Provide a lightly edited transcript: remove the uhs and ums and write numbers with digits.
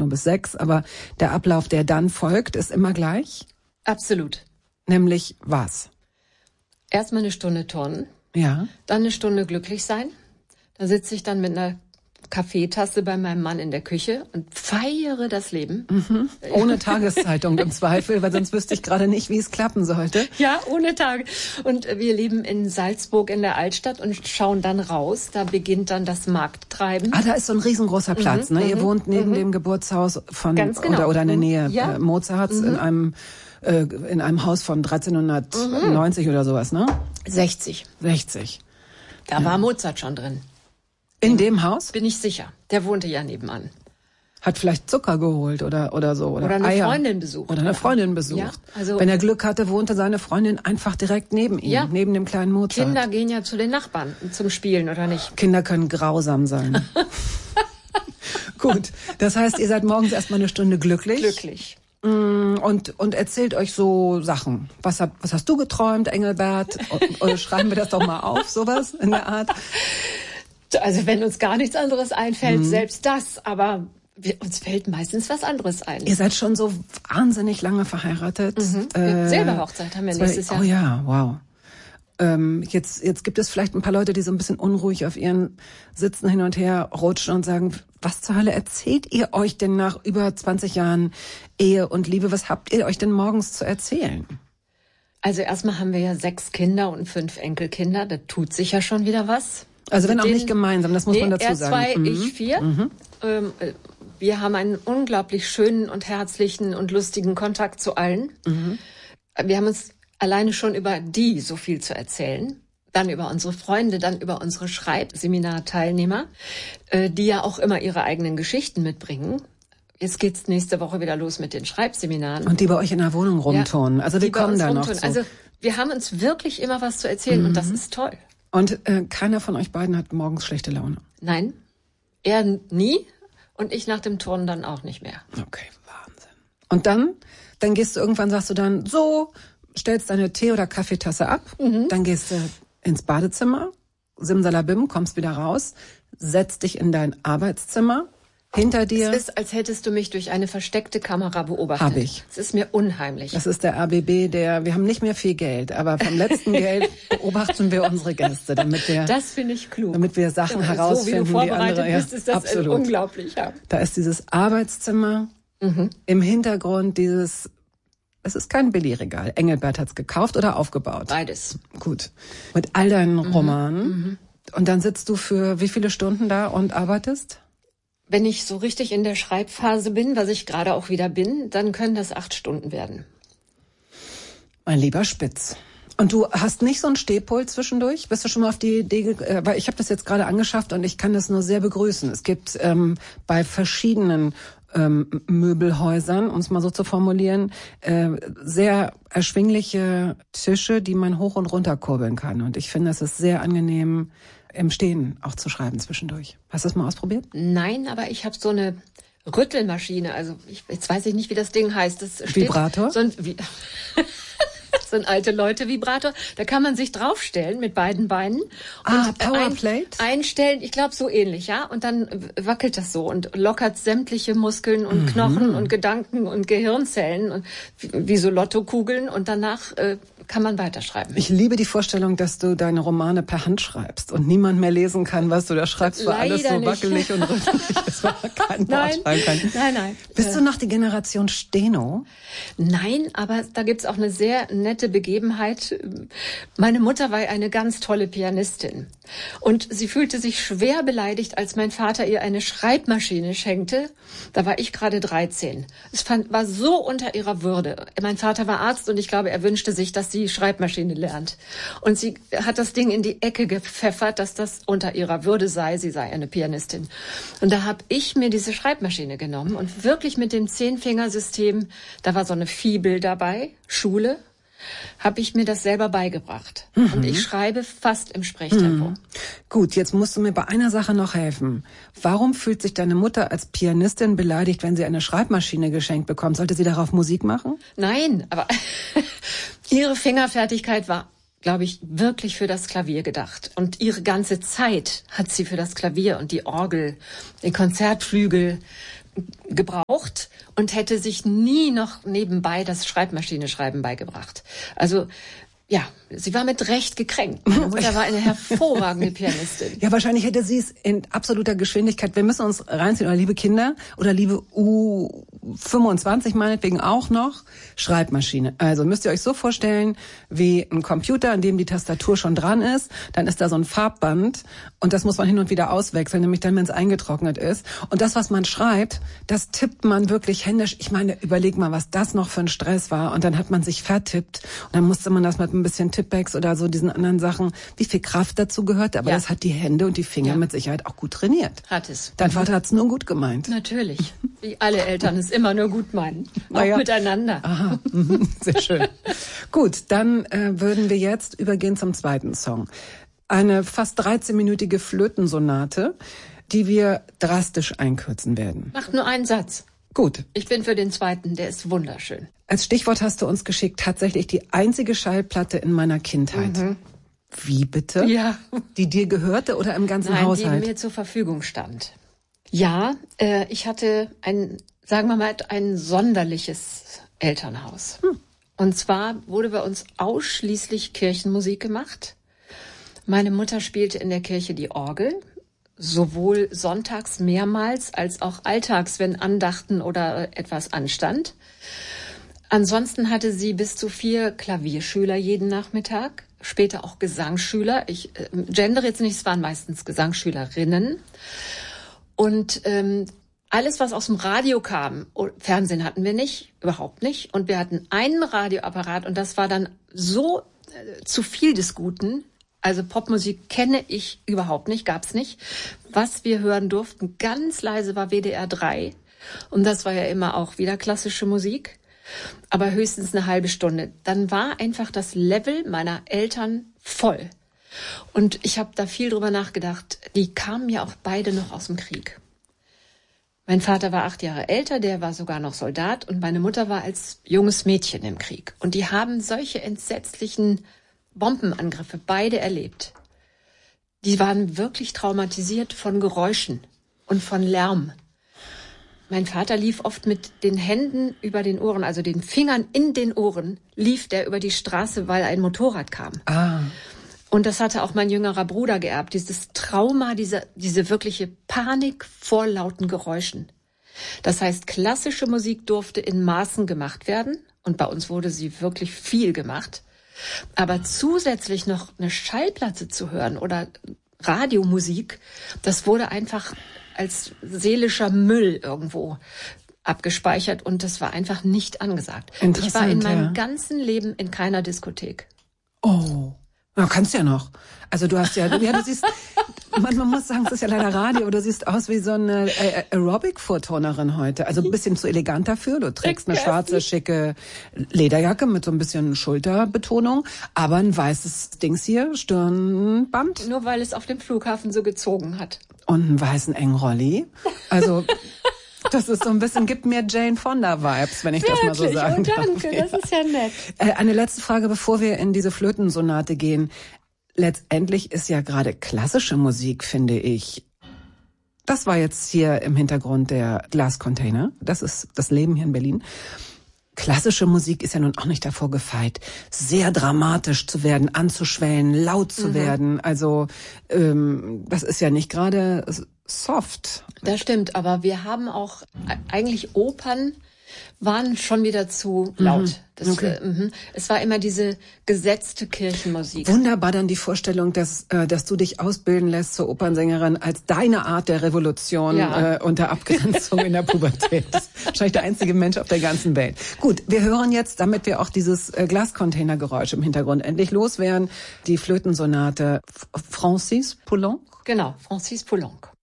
nur bis 6, aber der Ablauf, der dann folgt, ist immer gleich? Absolut. Nämlich was? Erstmal eine Stunde turnen. Ja. Dann eine Stunde glücklich sein. Da sitze ich dann mit einer Kaffeetasse bei meinem Mann in der Küche und feiere das Leben. Mhm. Ohne Tageszeitung im Zweifel, weil sonst wüsste ich gerade nicht, wie es klappen sollte. Ja, ohne Tage. Und wir leben in Salzburg in der Altstadt und schauen dann raus. Da beginnt dann das Markttreiben. Ah, da ist so ein riesengroßer Platz. Ne? Ihr wohnt neben dem Geburtshaus von Ganz genau. oder in der Nähe Ja. Mozarts in einem Haus von 1390 oder sowas, ne? 60. 60. Da war Mozart schon drin. In dem Haus? Bin ich sicher. Der wohnte ja nebenan. Hat vielleicht Zucker geholt oder so. Oder eine Eier. Freundin besucht. Oder eine Freundin besucht. Ja, also wenn er Glück hatte, wohnte seine Freundin einfach direkt neben ihm, Ja. neben dem kleinen Mozart. Kinder gehen ja zu den Nachbarn zum Spielen, oder nicht? Kinder können grausam sein. Gut, das heißt, ihr seid morgens erstmal eine Stunde glücklich. Glücklich. Und erzählt euch so Sachen. Was hast du geträumt, Engelbert? Oder schreiben wir das doch mal auf, sowas in der Art? Also wenn uns gar nichts anderes einfällt, selbst das, aber uns fällt meistens was anderes ein. Ihr seid schon so wahnsinnig lange verheiratet. Silberhochzeit haben wir nächstes Jahr. Oh ja, wow. Jetzt gibt es vielleicht ein paar Leute, die so ein bisschen unruhig auf ihren Sitzen hin und her rutschen und sagen, was zur Hölle erzählt ihr euch denn nach über 20 Jahren Ehe und Liebe? Was habt ihr euch denn morgens zu erzählen? Also erstmal haben wir ja 6 Kinder und 5 Enkelkinder. Da tut sich ja schon wieder was. Also wenn auch nicht gemeinsam, das muss man dazu sagen. Er 2, ich 4. Wir haben einen unglaublich schönen und herzlichen und lustigen Kontakt zu allen. Wir haben uns alleine schon über die so viel zu erzählen. Dann über unsere Freunde, dann über unsere Schreibseminarteilnehmer, die ja auch immer ihre eigenen Geschichten mitbringen. Jetzt geht's nächste Woche wieder los mit den Schreibseminaren. Und die bei euch in der Wohnung rumturnen. Also wir kommen da noch zu. Also wir haben uns wirklich immer was zu erzählen und das ist toll. Und keiner von euch beiden hat morgens schlechte Laune? Nein, er nie und ich nach dem Turnen dann auch nicht mehr. Okay, Wahnsinn. Und dann gehst du irgendwann, sagst du dann, so, stellst deine Tee- oder Kaffeetasse ab, dann gehst du ins Badezimmer, simsalabim, kommst wieder raus, setzt dich in dein Arbeitszimmer, hinter dir... Es ist, als hättest du mich durch eine versteckte Kamera beobachtet. Hab ich. Es ist mir unheimlich. Das ist der RBB, wir haben nicht mehr viel Geld, aber vom letzten Geld beobachten wir unsere Gäste, das finde ich klug. Damit wir Sachen herausfinden, so wie du vorbereitet bist, ja, ist das absolut. unglaublich. Ja. Da ist dieses Arbeitszimmer, im Hintergrund es ist kein Billigregal. Engelbert hat's gekauft oder aufgebaut? Beides. Gut. Mit all deinen Romanen. Und dann sitzt du für wie viele Stunden da und arbeitest? Wenn ich so richtig in der Schreibphase bin, was ich gerade auch wieder bin, dann können das 8 Stunden werden. Mein lieber Spitz. Und du hast nicht so einen Stehpult zwischendurch? Bist du schon mal auf die Idee, weil ich habe das jetzt gerade angeschafft und ich kann das nur sehr begrüßen. Es gibt bei verschiedenen Möbelhäusern, um es mal so zu formulieren, sehr erschwingliche Tische, die man hoch und runter kurbeln kann. Und ich finde, es ist sehr angenehm, im Stehen auch zu schreiben zwischendurch. Hast du das mal ausprobiert? Nein, aber ich habe so eine Rüttelmaschine. Also jetzt weiß ich nicht, wie das Ding heißt. Das steht, Vibrator? So ein alte Leute-Vibrator. Da kann man sich draufstellen mit beiden Beinen. Und Powerplate? Einstellen, ich glaube so ähnlich, ja. Und dann wackelt das so und lockert sämtliche Muskeln und Knochen und Gedanken und Gehirnzellen und wie so Lottokugeln. Und danach kann man weiterschreiben. Ich liebe die Vorstellung, dass du deine Romane per Hand schreibst und niemand mehr lesen kann, was du da schreibst, weil alles so wackelig und rüttelig ist, weil man kein Wort schreiben kann. Nein. Bist du noch die Generation Steno? Nein, aber da gibt's auch eine sehr nette Begebenheit. Meine Mutter war eine ganz tolle Pianistin und sie fühlte sich schwer beleidigt, als mein Vater ihr eine Schreibmaschine schenkte. Da war ich gerade 13. Es war so unter ihrer Würde. Mein Vater war Arzt und ich glaube, er wünschte sich, dass sie Schreibmaschine lernt. Und sie hat das Ding in die Ecke gepfeffert, dass das unter ihrer Würde sei. Sie sei eine Pianistin. Und da habe ich mir diese Schreibmaschine genommen und wirklich mit dem 10-Fingersystem, da war so eine Fibel dabei, Schule, habe ich mir das selber beigebracht. Und ich schreibe fast im Sprechtempo. Gut, jetzt musst du mir bei einer Sache noch helfen. Warum fühlt sich deine Mutter als Pianistin beleidigt, wenn sie eine Schreibmaschine geschenkt bekommt? Sollte sie darauf Musik machen? Nein, aber ihre Fingerfertigkeit war, glaube ich, wirklich für das Klavier gedacht. Und ihre ganze Zeit hat sie für das Klavier und die Orgel, den Konzertflügel gebraucht und hätte sich nie noch nebenbei das Schreibmaschine-Schreiben beigebracht. Also ja, sie war mit Recht gekränkt. Meine Mutter war eine hervorragende Pianistin. Ja, wahrscheinlich hätte sie es in absoluter Geschwindigkeit. Wir müssen uns reinziehen, oder liebe Kinder, oder liebe U25 meinetwegen auch noch, Schreibmaschine. Also müsst ihr euch so vorstellen, wie ein Computer, an dem die Tastatur schon dran ist. Dann ist da so ein Farbband und das muss man hin und wieder auswechseln, nämlich dann, wenn es eingetrocknet ist. Und das, was man schreibt, das tippt man wirklich händisch. Ich meine, überleg mal, was das noch für ein Stress war. Und dann hat man sich vertippt und dann musste man das mit ein bisschen Tippex oder so diesen anderen Sachen, wie viel Kraft dazu gehört, aber das hat die Hände und die Finger mit Sicherheit auch gut trainiert. Hat es. Dein Vater hat es nur gut gemeint. Natürlich, wie alle Eltern es immer nur gut meinen, auch miteinander. Aha, sehr schön. Gut, dann würden wir jetzt übergehen zum zweiten Song. Eine fast 13-minütige Flötensonate, die wir drastisch einkürzen werden. Macht nur einen Satz. Gut. Ich bin für den zweiten, der ist wunderschön. Als Stichwort hast du uns geschickt, tatsächlich die einzige Schallplatte in meiner Kindheit. Mhm. Wie bitte? Ja. Die dir gehörte oder im ganzen Haushalt? Nein, die mir zur Verfügung stand. Ja, ich hatte sagen wir mal, ein sonderliches Elternhaus. Und zwar wurde bei uns ausschließlich Kirchenmusik gemacht. Meine Mutter spielte in der Kirche die Orgel. Sowohl sonntags mehrmals als auch alltags, wenn Andachten oder etwas anstand. Ansonsten hatte sie bis zu 4 Klavierschüler jeden Nachmittag, später auch Gesangsschüler. Ich gendere jetzt nicht, es waren meistens Gesangsschülerinnen. Und alles, was aus dem Radio kam, Fernsehen hatten wir nicht, überhaupt nicht. Und wir hatten einen Radioapparat und das war dann so zu viel des Guten. Also Popmusik kenne ich überhaupt nicht, gab's nicht. Was wir hören durften, ganz leise, war WDR 3. Und das war ja immer auch wieder klassische Musik, aber höchstens eine halbe Stunde. Dann war einfach das Level meiner Eltern voll. Und ich habe da viel drüber nachgedacht. Die kamen ja auch beide noch aus dem Krieg. Mein Vater war 8 Jahre älter, der war sogar noch Soldat. Und meine Mutter war als junges Mädchen im Krieg. Und die haben solche entsetzlichen Bombenangriffe beide erlebt. Die waren wirklich traumatisiert von Geräuschen und von Lärm. Mein Vater lief oft mit den Händen über den Ohren, also den Fingern in den Ohren, lief der über die Straße, weil ein Motorrad kam. Und das hatte auch mein jüngerer Bruder geerbt, dieses Trauma, diese wirkliche Panik vor lauten Geräuschen. Das heißt, klassische Musik durfte in Maßen gemacht werden und bei uns wurde sie wirklich viel gemacht. Aber zusätzlich noch eine Schallplatte zu hören oder Radiomusik, das wurde einfach als seelischer Müll irgendwo abgespeichert und das war einfach nicht angesagt. Ich war in meinem ganzen Leben in keiner Diskothek. Oh, du kannst ja noch. Also du hast ja, du siehst, man muss sagen, es ist ja leider Radio, aber du siehst aus wie so eine Aerobic-Vorturnerin heute. Also ein bisschen zu elegant dafür. Du trägst eine schwarze, schicke Lederjacke mit so ein bisschen Schulterbetonung, aber ein weißes Dings hier, Stirnband. Nur weil es auf dem Flughafen so gezogen hat. Und einen weißen engen Rolli. Also das ist so ein bisschen, gibt mir Jane Fonda-Vibes, wenn ich das mal so sagen darf. Danke, das ist ja nett. Eine letzte Frage, bevor wir in diese Flötensonate gehen. Letztendlich ist ja gerade klassische Musik, finde ich. Das war jetzt hier im Hintergrund der Glascontainer. Das ist das Leben hier in Berlin. Klassische Musik ist ja nun auch nicht davor gefeit, sehr dramatisch zu werden, anzuschwellen, laut zu werden. Also das ist ja nicht gerade soft. Das stimmt, aber wir haben auch eigentlich Opern waren schon wieder zu laut. Es war immer diese gesetzte Kirchenmusik. Wunderbar dann die Vorstellung, dass du dich ausbilden lässt zur Opernsängerin als deine Art der Revolution unter Abgrenzung in der Pubertät. Das ist wahrscheinlich der einzige Mensch auf der ganzen Welt. Gut, wir hören jetzt, damit wir auch dieses Glascontainergeräusch im Hintergrund endlich loswerden, die Flötensonate Francis Poulenc. Genau, Francis Poulenc.